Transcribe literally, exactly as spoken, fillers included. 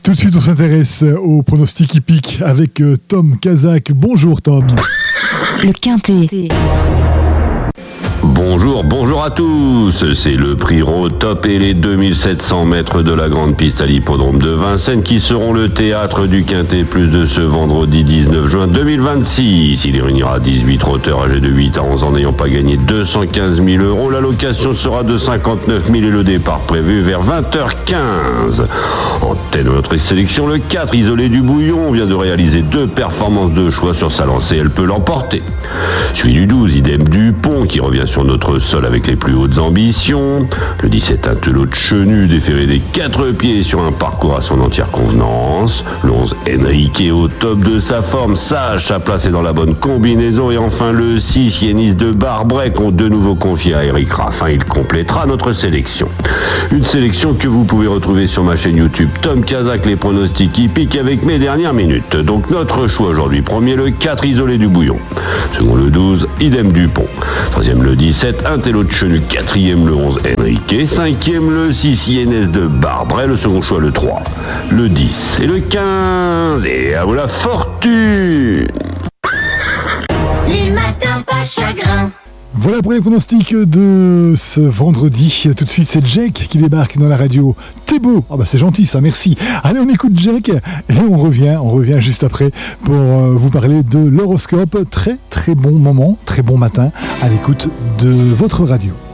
Tout de suite, on s'intéresse au pronostic hippique avec Tom Kazak. Bonjour Tom. Le Quintet. Bonjour, bonjour à tous. C'est le prix Road Top et les deux mille sept cents mètres de la grande piste à l'hippodrome de Vincennes qui seront le théâtre du Quintet Plus de ce vendredi dix-neuf juin deux mille vingt-six. Il y réunira dix-huit trotteurs âgés de huit à onze ans n'ayant pas gagné deux cent quinze mille euros. La location sera de cinquante-neuf mille et le départ prévu vers vingt heures quinze. En tête de notre sélection, le quatre, Isolé du Bouillon, vient de réaliser deux performances de choix sur sa lancée. Elle peut l'emporter. Suivi du douze, Idem Dupont, qui revient sur notre sol avec les plus hautes ambitions. Le dix-sept, Intello de Chenu, déféré des quatre pieds sur un parcours à son entière convenance. Le onze, Enrique, au top de sa forme, sage sa place est dans la bonne combinaison. Et enfin le six, Yénis de Barbret, qu'on de nouveau confié à Eric Raffin. Il complétera notre sélection. Une sélection que vous pouvez retrouver sur ma chaîne YouTube Tom Kazak, les pronostics hippiques avec mes dernières minutes. Donc notre choix aujourd'hui, premier le quatre, Isolé du Bouillon. Second le douze, Idem Dupont. Troisième le dix-sept, Intello de Chenu. Quatrième le onze, Enrique. Cinquième le six, Yénis de Barbret. Le second choix le trois, le dix et le quinze. Et à vous la fortune. Les matins pas chagrin. Voilà pour les pronostics de ce vendredi. Tout de suite, c'est Jack qui débarque dans la radio. T'es beau. Ah bah c'est gentil ça, merci. Allez, on écoute Jack et on revient, on revient juste après pour euh, vous parler de l'horoscope. Très très bon moment, très bon matin à l'écoute de votre radio.